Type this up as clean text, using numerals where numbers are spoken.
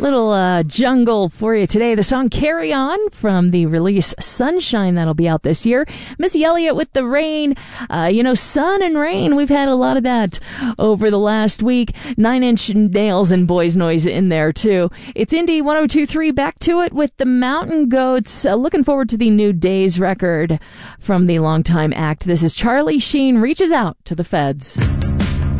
Little jungle for you today. The song Carry On from the release Sunshine that'll be out this year. Missy Elliott with The Rain. Sun and rain. We've had a lot of that over the last week. 9 Inch Nails and Boys Noise in there too. It's Indie 102.3. Back to it with the Mountain Goats. Looking forward to the new Days record from the longtime act. This is Charlie Sheen Reaches Out to the Feds.